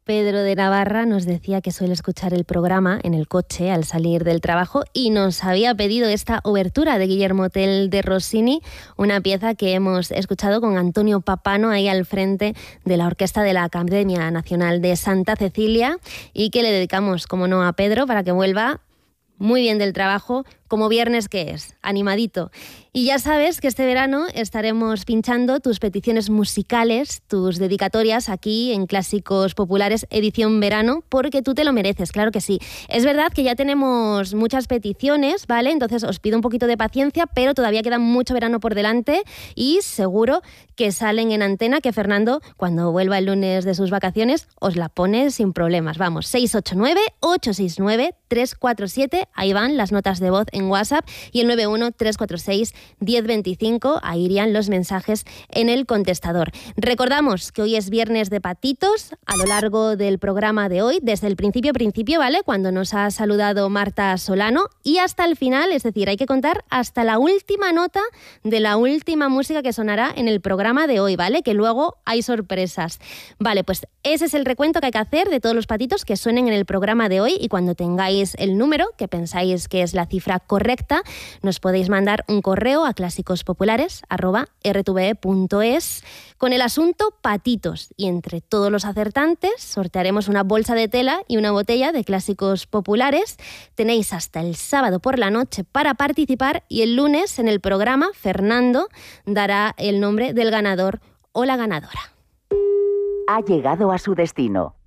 Pedro de Navarra nos decía que suele escuchar el programa en el coche al salir del trabajo y nos había pedido esta obertura de Guillermo Tell de Rossini, una pieza que hemos escuchado con Antonio Papano ahí al frente de la orquesta de la Academia Nacional de Santa Cecilia y que le dedicamos, como no, a Pedro para que vuelva muy bien del trabajo, como viernes que es, animadito. Y ya sabes que este verano estaremos pinchando tus peticiones musicales, tus dedicatorias aquí en Clásicos Populares edición verano, porque tú te lo mereces, claro que sí. Es verdad que ya tenemos muchas peticiones, ¿vale? Entonces os pido un poquito de paciencia, pero todavía queda mucho verano por delante y seguro que salen en antena, que Fernando, cuando vuelva el lunes de sus vacaciones, os la pone sin problemas. Vamos, 689-869-347, ahí van las notas de voz en WhatsApp, y el 91-346-1025, ahí irían los mensajes en el contestador. Recordamos que hoy es viernes de patitos, a lo largo del programa de hoy, desde el principio, ¿vale? Cuando nos ha saludado Marta Solano, y hasta el final, es decir, hay que contar hasta la última nota de la última música que sonará en el programa de hoy, ¿vale? Que luego hay sorpresas. Vale, pues ese es el recuento que hay que hacer de todos los patitos que suenen en el programa de hoy, y cuando tengáis el número, que pensáis que es la cifra correcta, nos podéis mandar un correo a clásicosPopulares@rtve.es con el asunto patitos, y entre todos los acertantes sortearemos una bolsa de tela y una botella de Clásicos Populares. Tenéis hasta el sábado por la noche para participar, y el lunes en el programa Fernando dará el nombre del ganador o la ganadora. Ha llegado a su destino.